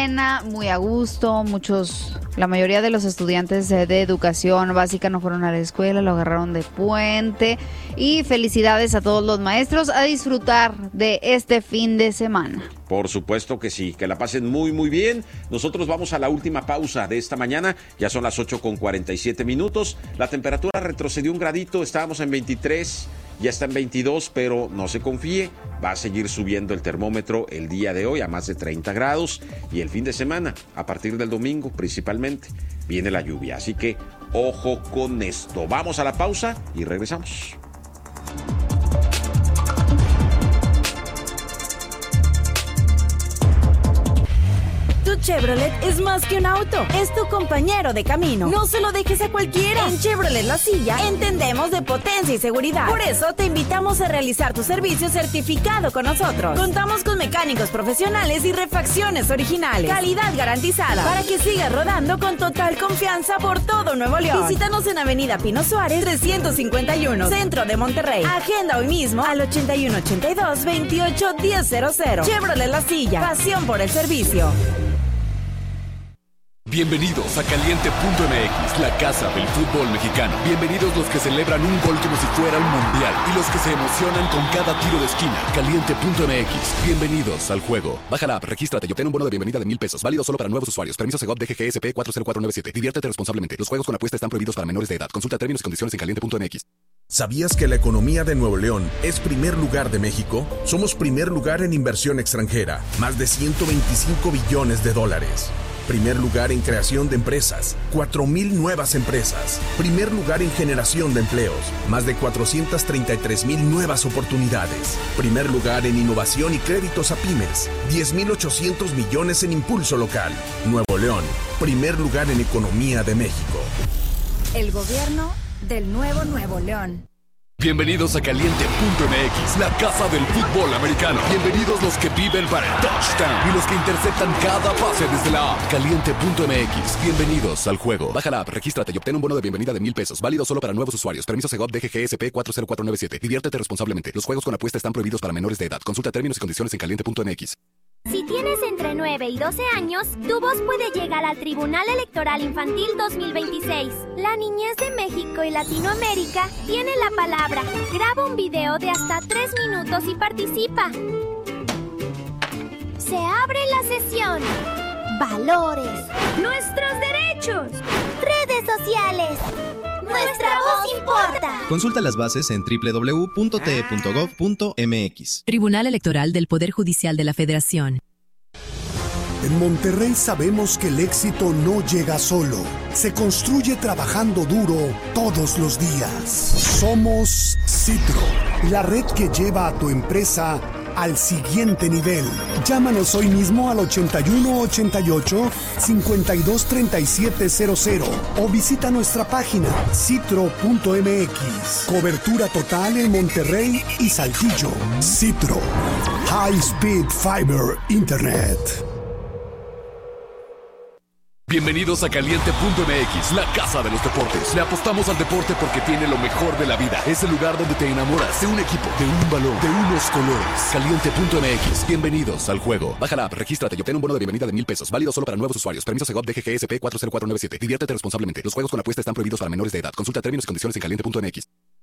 buena, muy a gusto. La mayoría de los estudiantes de educación básica no fueron a la escuela, lo agarraron de puente. Y felicidades a todos los maestros, a disfrutar de este fin de semana. Por supuesto que sí, que la pasen muy muy bien. Nosotros vamos a la última pausa de esta mañana, ya son las 8:47. La temperatura retrocedió un gradito, estábamos en 23, ya está en 22, pero no se confíe, va a seguir subiendo el termómetro el día de hoy a más de 30 grados y el fin de semana, a partir del domingo principalmente, viene la lluvia, así que ojo con esto. Vamos a la pausa y regresamos. Tu Chevrolet es más que un auto, es tu compañero de camino. No se lo dejes a cualquiera. En Chevrolet La Silla entendemos de potencia y seguridad. Por eso te invitamos a realizar tu servicio certificado con nosotros. Contamos con mecánicos profesionales y refacciones originales. Calidad garantizada para que sigas rodando con total confianza por todo Nuevo León. Visítanos en Avenida Pino Suárez 351, Centro de Monterrey. Agenda hoy mismo al 8182-281000. Chevrolet La Silla, pasión por el servicio. Bienvenidos a Caliente.mx, la casa del fútbol mexicano. Bienvenidos los que celebran un gol como si fuera un mundial y los que se emocionan con cada tiro de esquina. Caliente.mx, bienvenidos al juego. Baja la app, regístrate y obtén un bono de bienvenida de $1,000. Válido solo para nuevos usuarios. Permiso Segov DGGSP 40497. Diviértete responsablemente. Los juegos con apuesta están prohibidos para menores de edad. Consulta términos y condiciones en Caliente.mx. ¿Sabías que la economía de Nuevo León es primer lugar de México? Somos primer lugar en inversión extranjera, más de $125 billones. Primer lugar en creación de empresas, 4,000 nuevas empresas. Primer lugar en generación de empleos, más de 433,000 nuevas oportunidades. Primer lugar en innovación y créditos a pymes, 10,800 millones en impulso local. Nuevo León, primer lugar en economía de México. El gobierno del nuevo Nuevo León. Bienvenidos a Caliente.mx, la casa del fútbol americano. Bienvenidos los que viven para el touchdown y los que interceptan cada pase desde la app. Caliente.mx, bienvenidos al juego. Baja la app, regístrate y obtén un bono de bienvenida de $1,000. Válido solo para nuevos usuarios. Permiso Segov DGGSP 40497. Diviértete responsablemente. Los juegos con apuesta están prohibidos para menores de edad. Consulta términos y condiciones en Caliente.mx. Si tienes entre 9 y 12 años, tu voz puede llegar al Tribunal Electoral Infantil 2026. La niñez de México y Latinoamérica tiene la palabra. Graba un video de hasta 3 minutos y participa. Se abre la sesión. Valores. Nuestros derechos. Redes sociales. Nuestra voz importa. Consulta las bases en www.te.gov.mx. Tribunal Electoral del Poder Judicial de la Federación. En Monterrey sabemos que el éxito no llega solo. Se construye trabajando duro todos los días. Somos Citro, la red que lleva a tu empresa al siguiente nivel. Llámanos hoy mismo al 8188-523700 o visita nuestra página citro.mx. Cobertura total en Monterrey y Saltillo. Citro, High Speed Fiber Internet. Bienvenidos a Caliente.mx, la casa de los deportes. Le apostamos al deporte porque tiene lo mejor de la vida. Es el lugar donde te enamoras de un equipo, de un balón, de unos colores. Caliente.mx, bienvenidos al juego. Baja la app, regístrate y obtén un bono de bienvenida de $1,000. Válido solo para nuevos usuarios. Permiso Segov DGGSP 40497. Diviértete responsablemente. Los juegos con apuesta están prohibidos para menores de edad. Consulta términos y condiciones en Caliente.mx.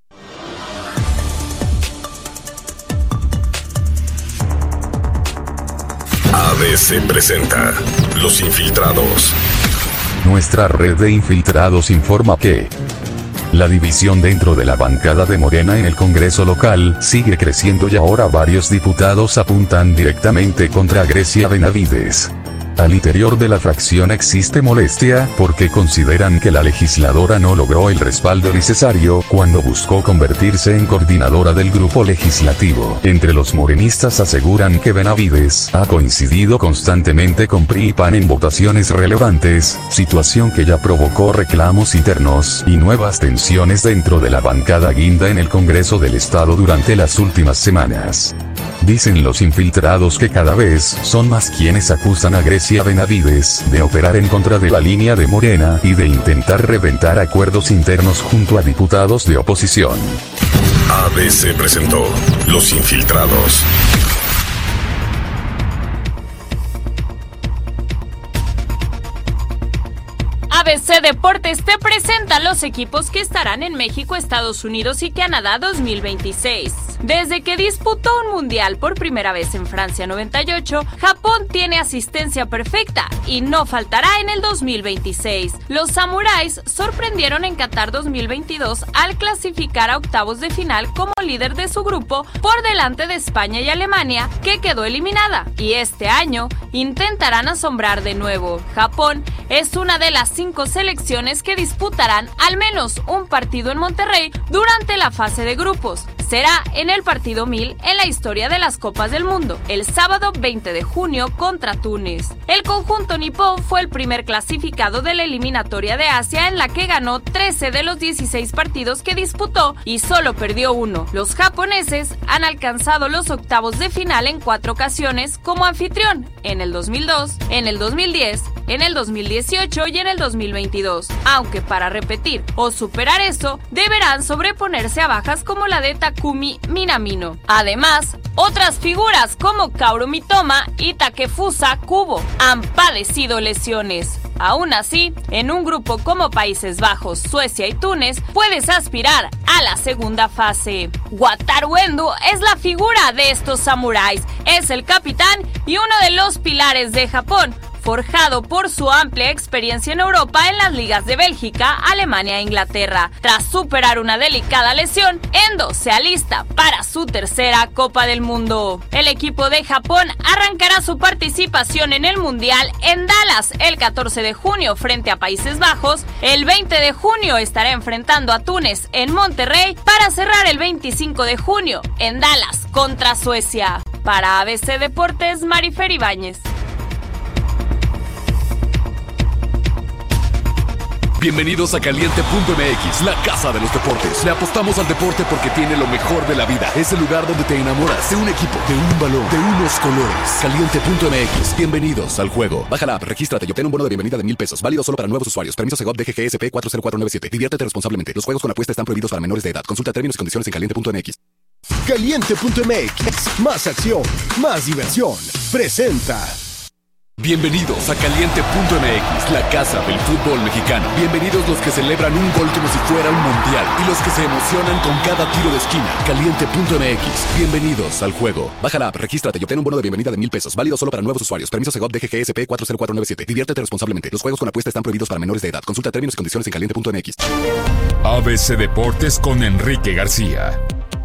ABC presenta Los Infiltrados. Nuestra red de infiltrados informa que la división dentro de la bancada de Morena en el Congreso local sigue creciendo y ahora varios diputados apuntan directamente contra Grecia Benavides. Al interior de la fracción existe molestia porque consideran que la legisladora no logró el respaldo necesario cuando buscó convertirse en coordinadora del grupo legislativo. Entre los morenistas aseguran que Benavides ha coincidido constantemente con PRI y PAN en votaciones relevantes, situación que ya provocó reclamos internos y nuevas tensiones dentro de la bancada guinda en el Congreso del Estado durante las últimas semanas. Dicen los infiltrados que cada vez son más quienes acusan a Grecia Benavides de operar en contra de la línea de Morena y de intentar reventar acuerdos internos junto a diputados de oposición. ABC presentó Los Infiltrados. ABC Deportes te presenta los equipos que estarán en México, Estados Unidos y Canadá 2026. Desde que disputó un mundial por primera vez en Francia 98, Japón tiene asistencia perfecta y no faltará en el 2026. Los samuráis sorprendieron en Qatar 2022 al clasificar a octavos de final como líder de su grupo por delante de España y Alemania, que quedó eliminada, y este año intentarán asombrar de nuevo. Japón es una de las 5 selecciones que disputarán al menos un partido en Monterrey durante la fase de grupos. Será en el partido 1000 en la historia de las Copas del Mundo, el sábado 20 de junio contra Túnez. El conjunto nipón fue el primer clasificado de la eliminatoria de Asia, en la que ganó 13 de los 16 partidos que disputó y solo perdió uno. Los japoneses han alcanzado los octavos de final en 4 ocasiones como anfitrión, en el 2002, en el 2010, en el 2018 y en el 2022. Aunque para repetir o superar eso, deberán sobreponerse a bajas como la de Takumi Minamino. Además, otras figuras como Kaoru Mitoma y Takefusa Kubo han padecido lesiones. Aún así, en un grupo como Países Bajos, Suecia y Túnez, puedes aspirar a la segunda fase. Wataru Endo es la figura de estos samuráis, es el capitán y uno de los pilares de Japón, forjado por su amplia experiencia en Europa en las ligas de Bélgica, Alemania e Inglaterra. Tras superar una delicada lesión, Endo se alista para su tercera Copa del Mundo. El equipo de Japón arrancará su participación en el Mundial en Dallas el 14 de junio frente a Países Bajos. El 20 de junio estará enfrentando a Túnez en Monterrey para cerrar el 25 de junio en Dallas contra Suecia. Para ABC Deportes, Marifer Ibáñez. Bienvenidos a Caliente.mx, la casa de los deportes. Le apostamos al deporte porque tiene lo mejor de la vida. Es el lugar donde te enamoras de un equipo, de un balón, de unos colores. Caliente.mx, bienvenidos al juego. Baja la app, regístrate y obtén un bono de bienvenida de $1,000. Válido solo para nuevos usuarios. Permiso Segov DGGSP 40497. Diviértete responsablemente. Los juegos con apuesta están prohibidos para menores de edad. Consulta términos y condiciones en Caliente.mx. Caliente.mx, más acción, más diversión. Presenta. Bienvenidos a Caliente.mx, la casa del fútbol mexicano. Bienvenidos los que celebran un gol como si fuera un mundial y los que se emocionan con cada tiro de esquina. Caliente.mx, bienvenidos al juego. Baja la app, regístrate y obtén un bono de bienvenida de $1,000. Válido solo para nuevos usuarios. Permiso Segov DGGSP 40497. Diviértete responsablemente. Los juegos con apuesta están prohibidos para menores de edad. Consulta términos y condiciones en Caliente.mx. ABC Deportes con Enrique García.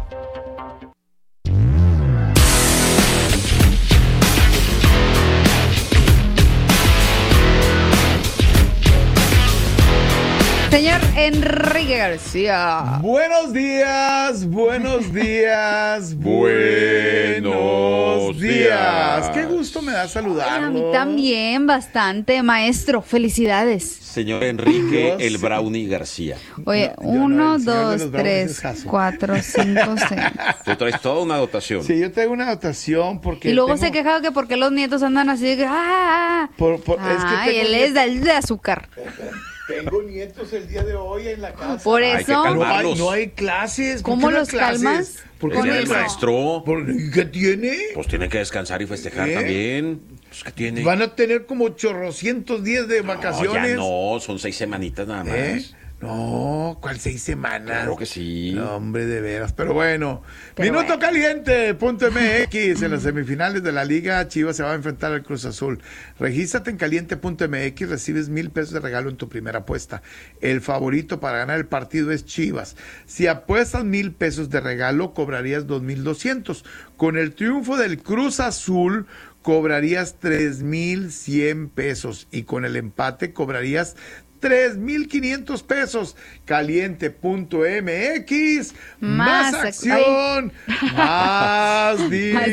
Señor Enrique García. Buenos días, buenos días, buenos días. Qué gusto me da saludarlo. A mí también, bastante, maestro. Felicidades. Señor Enrique, el Brownie García. Oye, 1, 2, 3, 4, 5, 6. Tú traes toda una dotación. Sí, yo traigo una dotación porque. Y luego se quejaba que porque los nietos andan así de que. Es que él es de azúcar. Tengo nietos el día de hoy en la casa. Por eso. No hay clases. ¿Cómo los calmas? ¿Por qué el maestro? ¿Qué tiene? Pues tiene que descansar y festejar también. Pues, ¿qué tiene? Van a tener como 800 días de vacaciones. Ya no, son 6 semanitas nada más. No, ¿cuál 6 semanas? Claro que sí. No, hombre, de veras. Pero bueno, Minuto Caliente.mx. En las semifinales de la Liga, Chivas se va a enfrentar al Cruz Azul. Regístrate en Caliente.mx, recibes $1,000 de regalo en tu primera apuesta. El favorito para ganar el partido es Chivas. Si apuestas $1,000 de regalo, cobrarías 2,200. Con el triunfo del Cruz Azul, cobrarías 3,100 pesos. Y con el empate, cobrarías 3,500 pesos. Caliente.mx, más acción, más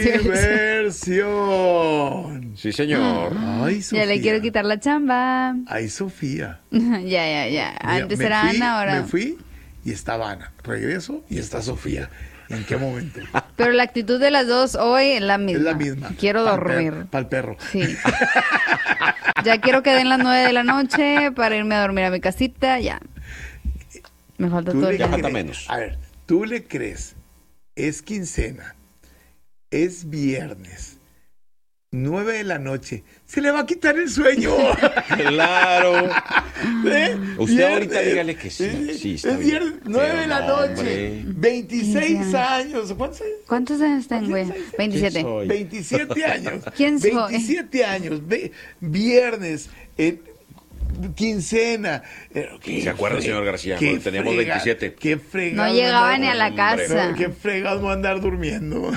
diversión. Sí, señor. Ay, Sofía. Ya le quiero quitar la chamba. Ay, Sofía. Ya. Antes era Ana, ahora. Me fui y estaba Ana. Regreso y está Sofía. ¿En qué momento? Pero la actitud de las dos hoy es la misma. Es la misma. Quiero dormir. Para el perro. Sí. Ya quiero que den las 9 de la noche para irme a dormir a mi casita, ya. Me falta todo el Ya falta menos. A ver, ¿tú le crees? Es quincena, es viernes, 9 de la noche. Se le va a quitar el sueño. Claro. Usted ahorita dígale que sí. Sí, está es viernes, 9 de la noche. 26 años. ¿Cuántos años tengo? 27. 27 años. ¿Quién soy? 27 años. Viernes. Quincena. ¿Se acuerda, señor García? Cuando teníamos 27. Qué fregado. No llegaba ni a la casa. Qué fregado no andar durmiendo.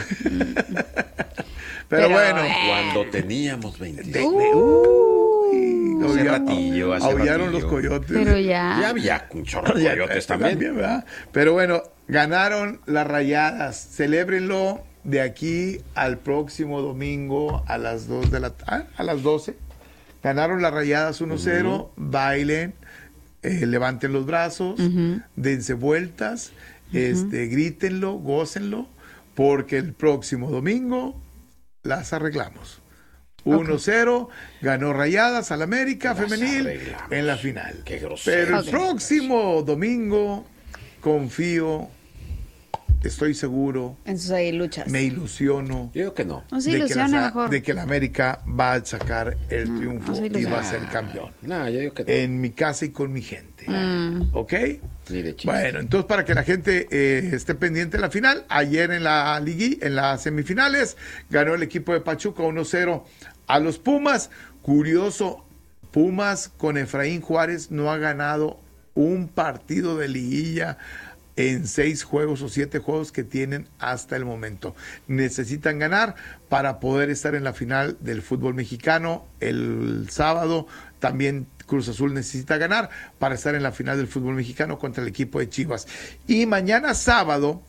Pero bueno. Cuando teníamos 27. Hace ratillo. Aullaron los coyotes. Pero ya. Ya había un chorro de coyotes también. ¿Verdad? Pero bueno, ganaron las Rayadas. Celébrenlo de aquí al próximo domingo a las 2 de la a las 12. Ganaron las Rayadas 1-0. Bailen, levanten los brazos, dense vueltas, grítenlo, gócenlo, porque el próximo domingo las arreglamos. 1-0, ganó Rayadas al América femenil en la final. Qué grosero. Pero el próximo domingo, confío, estoy seguro. En sus luchas. Me ilusiono. Yo digo que no. No se ilusione mejor. De que la América va a sacar el triunfo y va a ser campeón. No, yo digo que no. En mi casa y con mi gente. ¿Ok? Ni de chiste. Bueno, entonces para que la gente esté pendiente de la final, ayer en las semifinales, ganó el equipo de Pachuca 1-0 a los Pumas. Curioso, Pumas con Efraín Juárez no ha ganado un partido de liguilla en 6 juegos o 7 juegos que tienen hasta el momento. Necesitan ganar para poder estar en la final del fútbol mexicano el sábado. También Cruz Azul necesita ganar para estar en la final del fútbol mexicano contra el equipo de Chivas. Y mañana sábado,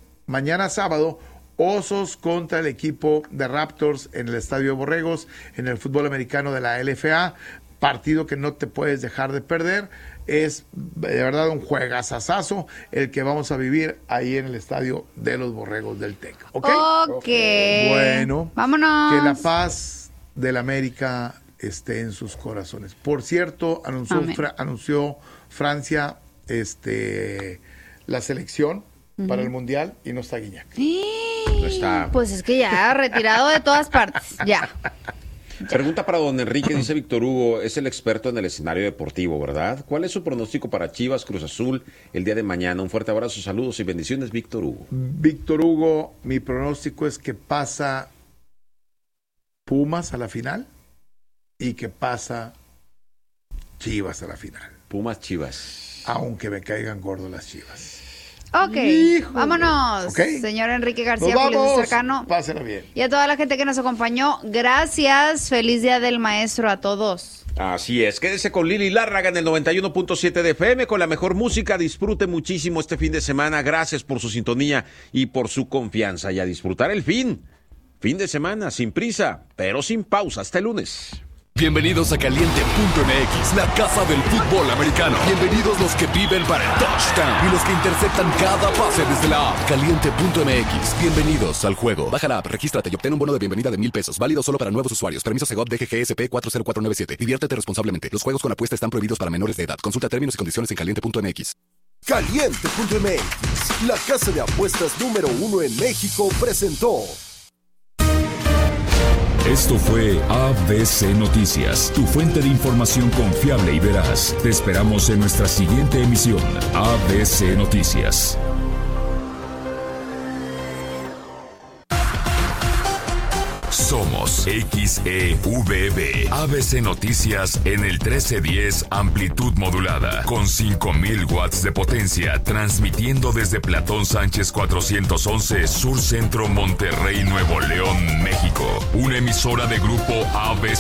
Osos contra el equipo de Raptors en el Estadio de Borregos, en el fútbol americano de la LFA. Partido que no te puedes dejar de perder. Es de verdad un juegazazazo el que vamos a vivir ahí en el Estadio de los Borregos del TEC. ¿Ok? Bueno, vámonos. Que la paz del América esté en sus corazones. Por cierto, anunció Francia la selección para el Mundial y no está Guiñac. No está. Pues es que ya retirado de todas partes. Ya. Pregunta para don Enrique, dice Víctor Hugo, es el experto en el escenario deportivo, ¿verdad? ¿Cuál es su pronóstico para Chivas Cruz Azul el día de mañana? Un fuerte abrazo, saludos y bendiciones, Víctor Hugo. Víctor Hugo, mi pronóstico es que pasa Pumas a la final y que pasa Chivas a la final. Pumas Chivas. Aunque me caigan gordos las Chivas. Ok, Híjole. Vámonos, Okay. Señor Enrique García, Nos Julio vamos. Cercano. Pásenla bien. Y a toda la gente que nos acompañó, gracias. Feliz Día del Maestro a todos. Así es, quédese con Lili Lárraga en el 91.7 de FM con la mejor música. Disfrute muchísimo este fin de semana. Gracias por su sintonía y por su confianza. Y a disfrutar el fin de semana, sin prisa, pero sin pausa. Hasta el lunes. Bienvenidos a Caliente.mx, la casa del fútbol americano. Bienvenidos los que viven para el touchdown y los que interceptan cada pase desde la app. Caliente.mx, bienvenidos al juego. Baja la app, regístrate y obtén un bono de bienvenida de $1,000. Válido solo para nuevos usuarios. Permiso Segov DGGSP 40497. Diviértete responsablemente. Los juegos con apuesta están prohibidos para menores de edad. Consulta términos y condiciones en Caliente.mx. Caliente.mx, la casa de apuestas número 1 en México, presentó. Esto fue ABC Noticias, tu fuente de información confiable y veraz. Te esperamos en nuestra siguiente emisión, ABC Noticias. Somos XEVB, ABC Noticias en el 1310 amplitud modulada, con 5000 watts de potencia, transmitiendo desde Platón Sánchez 411, Sur Centro, Monterrey, Nuevo León, México. Una emisora de grupo ABC.